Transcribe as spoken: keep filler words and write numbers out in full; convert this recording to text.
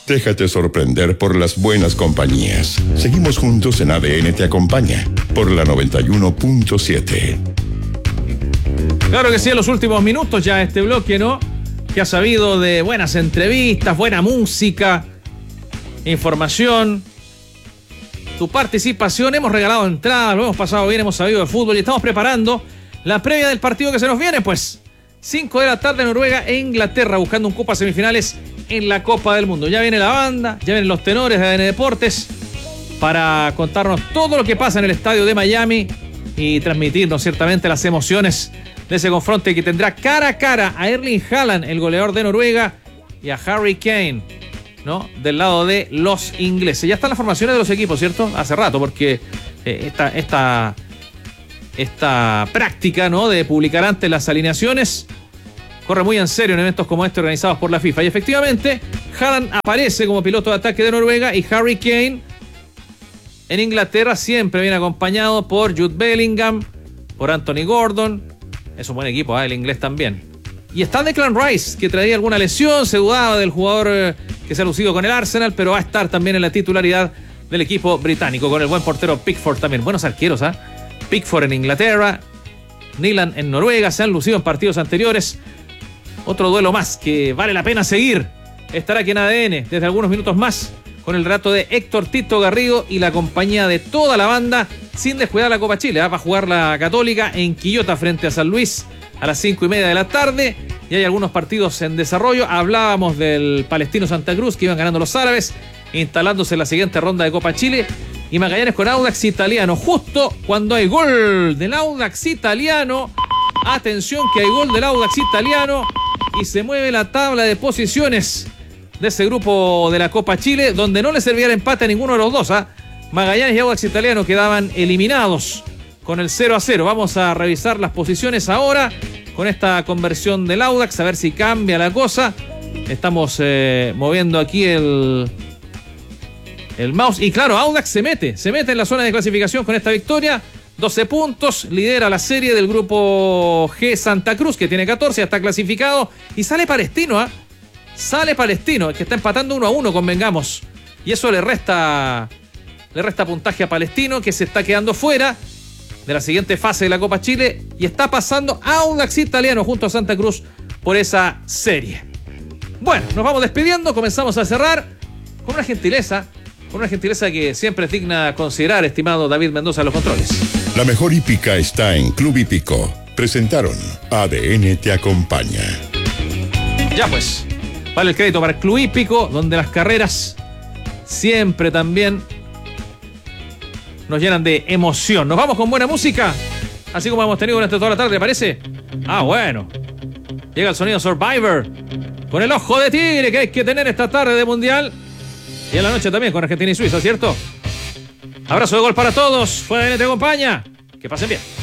Déjate sorprender por las buenas compañías. Seguimos juntos en A D N Te Acompaña, por la noventa y uno punto siete. Claro que sí, en los últimos minutos ya este bloque, ¿no? Que ha sabido de buenas entrevistas, buena música, información, tu participación. Hemos regalado entradas, lo hemos pasado bien, hemos sabido de fútbol y estamos preparando la previa del partido que se nos viene, pues. cinco de la tarde, Noruega e Inglaterra, buscando un cupo a semifinales en la Copa del Mundo. Ya viene la banda, ya vienen los tenores de A D N Deportes para contarnos todo lo que pasa en el estadio de Miami y transmitirnos ciertamente las emociones de ese confronto que tendrá cara a cara a Erling Haaland, el goleador de Noruega, y a Harry Kane, ¿no? Del lado de los ingleses. Ya están las formaciones de los equipos, ¿cierto? Hace rato, porque eh, esta, esta, esta práctica, ¿no? De publicar antes las alineaciones corre muy en serio en eventos como este organizados por la FIFA. Y efectivamente, Haaland aparece como piloto de ataque de Noruega y Harry Kane en Inglaterra siempre viene acompañado por Jude Bellingham, por Anthony Gordon. Es un buen equipo, ¿eh? El inglés también. Y está Declan Rice, que traía alguna lesión, se dudaba del jugador eh, que se ha lucido con el Arsenal, pero va a estar también en la titularidad del equipo británico, con el buen portero Pickford también. Buenos arqueros, ¿ah? ¿eh? Pickford en Inglaterra, Nyland en Noruega, se han lucido en partidos anteriores. Otro duelo más que vale la pena seguir. Estará aquí en A D N desde algunos minutos más, con el relato de Héctor Tito Garrido y la compañía de toda la banda, sin descuidar la Copa Chile. ¿eh? Va a jugar la Católica en Quillota frente a San Luis a las cinco y media de la tarde. Y hay algunos partidos en desarrollo. Hablábamos del Palestino Santa Cruz, que iban ganando los árabes, instalándose en la siguiente ronda de Copa Chile. Y Magallanes con Audax Italiano, justo cuando hay gol del Audax Italiano. Atención que hay gol del Audax Italiano y se mueve la tabla de posiciones de ese grupo de la Copa Chile, donde no le servía el empate a ninguno de los dos. ¿eh? Magallanes y Audax Italiano quedaban eliminados con el cero a cero. Vamos a revisar las posiciones ahora con esta conversión del Audax, a ver si cambia la cosa. Estamos eh, moviendo aquí el, el mouse. Y claro, Audax se mete, se mete en la zona de clasificación con esta victoria. doce puntos, lidera la serie del grupo G Santa Cruz, que tiene catorce, ya está clasificado. Y sale Palestino, ¿ah? ¿eh? Sale Palestino, que está empatando uno a uno con Vengamos. Y eso le resta, le resta puntaje a Palestino, que se está quedando fuera de la siguiente fase de la Copa Chile. Y está pasando Audax Italiano junto a Santa Cruz por esa serie. Bueno, nos vamos despidiendo, comenzamos a cerrar con una gentileza, con una gentileza que siempre es digna considerar, estimado David Mendoza, en los controles. La mejor hípica está en Club Hípico. Presentaron A D N Te Acompaña. Ya pues, vale el crédito para el Club Hípico, donde las carreras siempre también nos llenan de emoción. Nos vamos con buena música, así como hemos tenido durante toda la tarde, ¿le parece? Ah, bueno. Llega el sonido Survivor, con el ojo de tigre que hay que tener esta tarde de Mundial. Y en la noche también con Argentina y Suiza, ¿cierto? Abrazo de gol para todos. Fue A D N Te Acompaña. Que pasen bien.